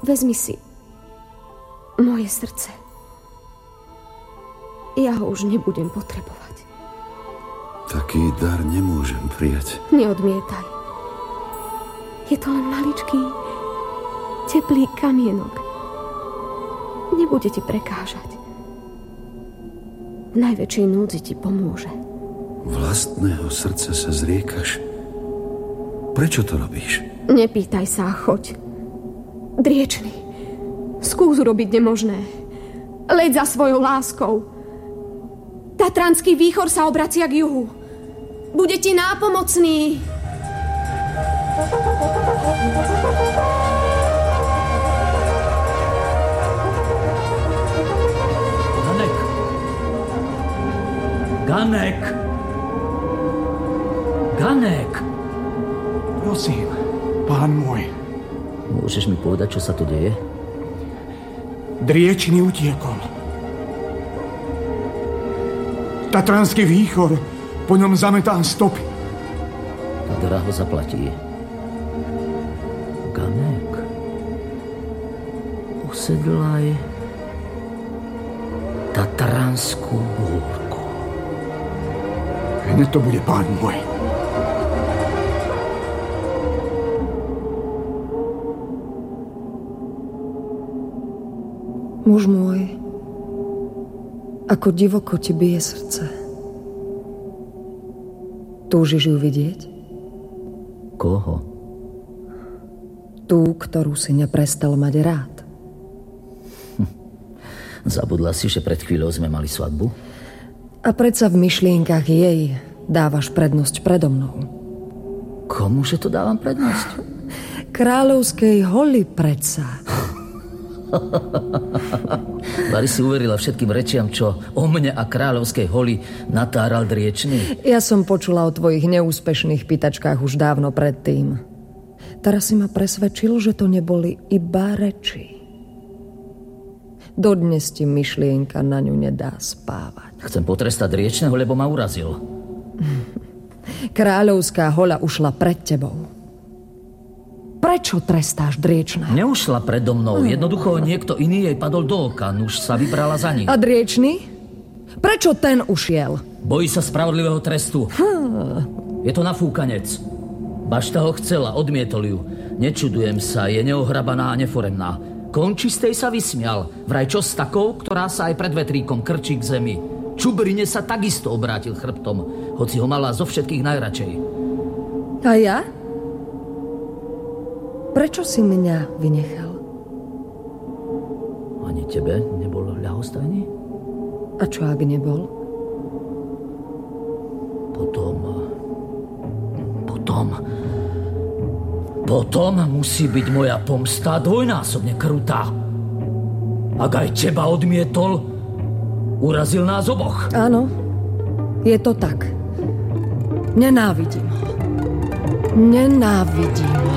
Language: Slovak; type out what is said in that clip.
vezmi si moje srdce. Ja ho už nebudem potrebovať. Taký dar nemôžem prijať. Neodmietaj. Je to len maličký, teplý kamienok. Nebude ti prekážať. V najväčšej núdzi ti pomôže. Vlastného srdca sa zriekaš. Prečo to robíš? Nepýtaj sa a choď. Driečný, skús urobiť nemožné. Leď za svojou láskou. Tatranský výchor sa obracia k juhu. Bude ti nápomocný. Ganek! Ganek! Prosím, pán môj. Môžeš mi povedať, čo sa tu deje? Driečný utiekol. Tatranský výchor po ňom zametá stopy. A draho zaplatí. Ganek, usedlaj Tatranskú búrku. Hneď to bude, pán môj. Muž môj, ako divoko ti bije srdce. Túžiš ju vidieť? Koho? Tú, ktorú si neprestal mať rád. Zabudla si, že pred chvíľou sme mali svadbu? A predsa v myšlienkach jej dávaš prednosť predo mnou. Komuže to dávam prednosť? Kráľovskej holi predsa. Vary si uverila všetkým rečiam, čo o mne a kráľovskej holi natáral Driečný? Ja som počula o tvojich neúspešných pýtačkách už dávno predtým. Teraz si ma presvedčil, že to neboli iba reči. Dodnes ti myšlienka na ňu nedá spávať. Chcem potrestať Driečného, lebo ma urazil. Kráľovská hoľa ušla pred tebou. Prečo trestáš Driečného? Neušla predo mnou. Jednoducho niekto iný jej padol do oka. Už sa vybrala za ním. A Driečný? Prečo ten ušiel? Bojí sa spravodlivého trestu. Je to nafúkanec. Bašta ho chcela, odmietol ju. Nečudujem sa, je neohrabaná a neforemná. Končistej sa vysmial. Vraj čo s takou, ktorá sa aj pred vetríkom krčí k zemi. Čubrine sa takisto obrátil chrbtom, hoci ho mala zo všetkých najradšej. A ja? Prečo si mňa vynechal? Ani tebe nebol ľahostajný? A čo ak nebol? Potom musí byť moja pomsta dvojnásobne krutá. Ak aj teba odmietol, urazil nás oboch. Áno, je to tak. Nenávidím ho. Nenávidím ho.